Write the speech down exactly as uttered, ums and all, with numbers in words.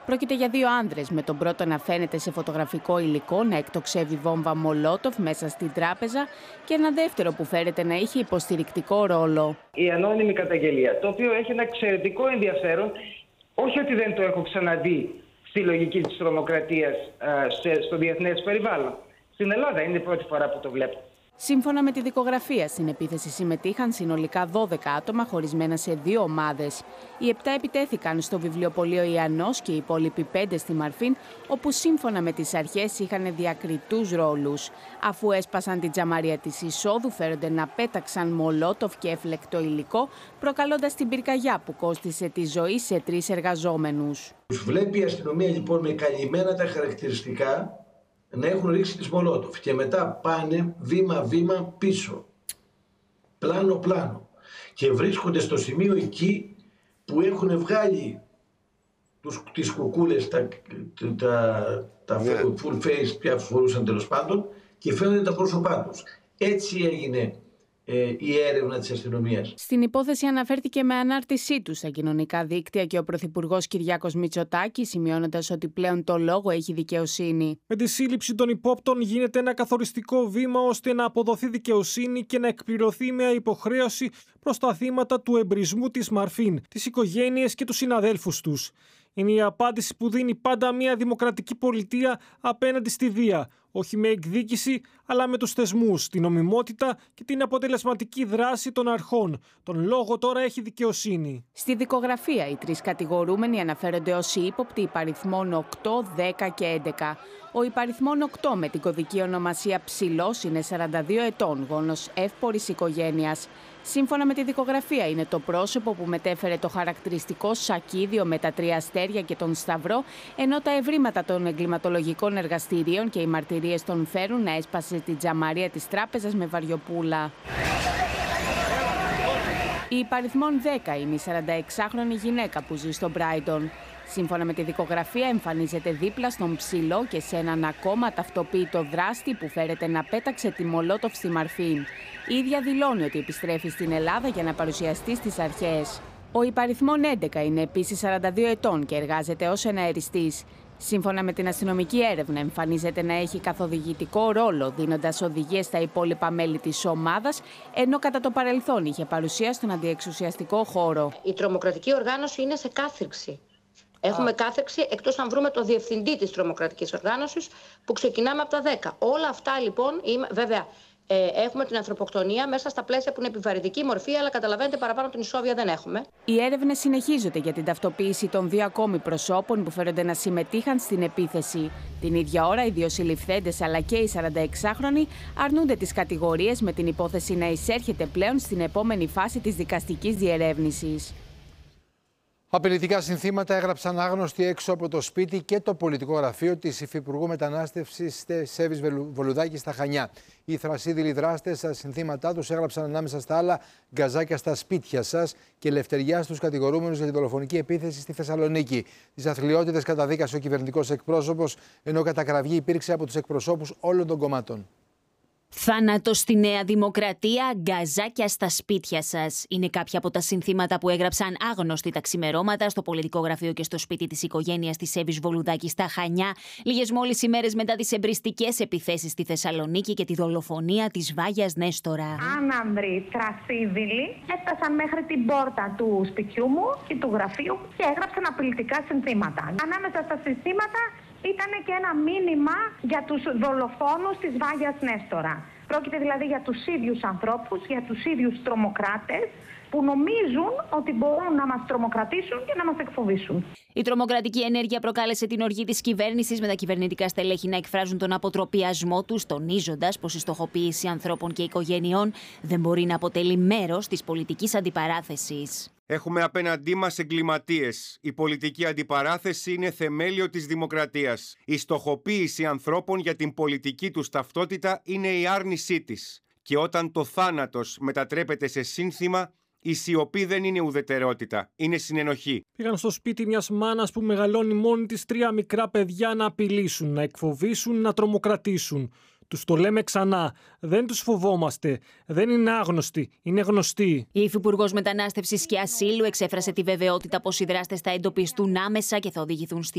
Πρόκειται για δύο άνδρες, με τον πρώτο να φαίνεται σε φωτογραφικό υλικό να εκτοξεύει βόμβα Μολότοφ μέσα στην τράπεζα και ένα δεύτερο που φέρεται να είχε υποστηρικτικό ρόλο. Η ανώνυμη καταγγελία, το οποίο έχει ένα εξαιρετικό ενδιαφέρον, όχι ότι δεν το έχω ξαναδεί στη λογική της τρομοκρατίας στο διεθνές περιβάλλον. Στην Ελλάδα είναι η πρώτη φορά που το βλέπω. Σύμφωνα με τη δικογραφία, στην επίθεση συμμετείχαν συνολικά δώδεκα άτομα χωρισμένα σε δύο ομάδες. Οι επτά επιτέθηκαν στο βιβλιοπωλείο Ιαννός και οι υπόλοιποι πέντε στη Μαρφίν, όπου σύμφωνα με τις αρχές είχαν διακριτούς ρόλους. Αφού έσπασαν την τζαμαρία της εισόδου, φέρονται να πέταξαν μολότοφ και έφλεκτο υλικό, προκαλώντας την πυρκαγιά που κόστισε τη ζωή σε τρεις εργαζόμενους. Βλέπει η αστυνομία λοιπόν με καλυμμένα τα χαρακτηριστικά να έχουν ρίξει τις μολότοφ και μετά πάνε βήμα-βήμα πίσω, πλάνο-πλάνο, και βρίσκονται στο σημείο εκεί που έχουν βγάλει τους, τις κουκούλες, τα, τα, τα yeah. full face πια φορούσαν τέλος πάντων, και φαίνονται τα πρόσωπά τους. Έτσι έγινε ε, η έρευνα της αστυνομίας. Στην υπόθεση αναφέρθηκε με ανάρτησή του στα κοινωνικά δίκτυα και ο Πρωθυπουργός Κυριάκος Μητσοτάκης, σημειώνοντας ότι πλέον το λόγο έχει δικαιοσύνη. Με τη σύλληψη των υπόπτων γίνεται ένα καθοριστικό βήμα ώστε να αποδοθεί δικαιοσύνη και να εκπληρωθεί μια υποχρέωση προς τα θύματα του εμπρισμού της Μαρφίν, τις οικογένειες και τους συναδέλφους τους. Είναι η απάντηση που δίνει πάντα μια δημοκρατική πολιτεία απέναντι στη βία, όχι με εκδίκηση, αλλά με τους θεσμούς, την νομιμότητα και την αποτελεσματική δράση των αρχών. Τον λόγο τώρα έχει δικαιοσύνη. Στη δικογραφία, οι τρεις κατηγορούμενοι αναφέρονται ως ύποπτοι υπαριθμών οκτώ, δέκα και έντεκα. Ο υπαριθμών οκτώ, με την κωδική ονομασία Ψηλός, είναι σαράντα δύο ετών, γόνος εύπορης οικογένειας. Σύμφωνα με τη δικογραφία, είναι το πρόσωπο που μετέφερε το χαρακτηριστικό σακίδιο με τα τρία αστέρια και τον σταυρό, ενώ τα ευρήματα των εγκληματολογικών εργαστηρίων και οι μαρτυρίες τον φέρουν να έσπασε την τζαμαρία της τράπεζας με βαριοπούλα. Η υπαριθμών δέκα είναι η σαρανταεξάχρονη γυναίκα που ζει στο Μπράιντον. Σύμφωνα με τη δικογραφία, εμφανίζεται δίπλα στον Ψηλό και σε έναν ακόμα ταυτοποίητο δράστη που φέρεται να πέταξε τη μολότοφ στη Μαρφίν. Η ίδια δηλώνει ότι επιστρέφει στην Ελλάδα για να παρουσιαστεί στις αρχές. Ο υπαριθμών έντεκα είναι επίσης σαράντα δύο ετών και εργάζεται ως εναεριστής. Σύμφωνα με την αστυνομική έρευνα, εμφανίζεται να έχει καθοδηγητικό ρόλο, δίνοντας οδηγίες στα υπόλοιπα μέλη της ομάδας, ενώ κατά το παρελθόν είχε παρουσία στον αντιεξουσιαστικό χώρο. Η τρομοκρατική οργάνωση είναι σε κάθριξη. Έχουμε κάθεξη εκτός αν βρούμε το διευθυντή της τρομοκρατικής οργάνωσης, που ξεκινάμε από τα δέκα. Όλα αυτά λοιπόν, βέβαια, ε, έχουμε την ανθρωποκτονία μέσα στα πλαίσια που είναι επιβαρυντική μορφή, αλλά καταλαβαίνετε, παραπάνω την ισόβια δεν έχουμε. Οι έρευνες συνεχίζονται για την ταυτοποίηση των δύο ακόμη προσώπων που φέρονται να συμμετείχαν στην επίθεση. Την ίδια ώρα, οι δύο συλληφθέντες αλλά και οι σαρανταεξάχρονοι αρνούνται τις κατηγορίες, με την υπόθεση να εισέρχεται πλέον στην επόμενη φάση της δικαστικής διερεύνησης. Απειλητικά συνθήματα έγραψαν άγνωστοι έξω από το σπίτι και το πολιτικό γραφείο της Υφυπουργού Μετανάστευσης Σέβης Βολουδάκη στα Χανιά. Οι θρασίδηλοι δράστες στα συνθήματά τους έγραψαν ανάμεσα στα άλλα «Γκαζάκια στα σπίτια σας» και «Ελευθεριά στους κατηγορούμενους για την δολοφονική επίθεση στη Θεσσαλονίκη». Τις αθλιότητες καταδίκασε ο κυβερνητικός εκπρόσωπος, ενώ κατακραυγή υπήρξε από τους εκπροσώπους όλων των κομμάτων. Θάνατο στη Νέα Δημοκρατία, γκαζάκια στα σπίτια σας. Είναι κάποια από τα συνθήματα που έγραψαν άγνωστοι τα ξημερώματα στο πολιτικό γραφείο και στο σπίτι της οικογένειας της Σέβης Βολουδάκη στα Χανιά, λίγες μόλις ημέρες μετά τις εμπριστικές επιθέσεις στη Θεσσαλονίκη και τη δολοφονία της Βάγιας Νέστορα. Άνανδροι τρασίδηλοι έφτασαν μέχρι την πόρτα του σπιτιού μου και του γραφείου και έγραψαν απειλητικά συνθήματα. Ανάμεσα στα συνθήματα ήταν και ένα μήνυμα για τους δολοφόνους της Βάγιας Νέστορα. Πρόκειται δηλαδή για τους ίδιους ανθρώπους, για τους ίδιους τρομοκράτες που νομίζουν ότι μπορούν να μας τρομοκρατήσουν και να μας εκφοβήσουν. Η τρομοκρατική ενέργεια προκάλεσε την οργή της κυβέρνησης, με τα κυβερνητικά στελέχη να εκφράζουν τον αποτροπιασμό τους, τονίζοντας πως η στοχοποίηση ανθρώπων και οικογενειών δεν μπορεί να αποτελεί μέρος της πολιτικής αντιπαράθεσης. Έχουμε απέναντί μας εγκληματίες. Η πολιτική αντιπαράθεση είναι θεμέλιο της δημοκρατίας. Η στοχοποίηση ανθρώπων για την πολιτική τους ταυτότητα είναι η άρνησή της. Και όταν το θάνατος μετατρέπεται σε σύνθημα, η σιωπή δεν είναι ουδετερότητα, είναι συνενοχή. Πήγαν στο σπίτι μιας μάνας που μεγαλώνει μόνη της τρία μικρά παιδιά να απειλήσουν, να εκφοβήσουν, να τρομοκρατήσουν. Τους το λέμε ξανά. Δεν τους φοβόμαστε. Δεν είναι άγνωστοι. Είναι γνωστοί. Η Υφυπουργός Μετανάστευσης και Ασύλου εξέφρασε τη βεβαιότητα πως οι δράστες θα εντοπιστούν άμεσα και θα οδηγηθούν στη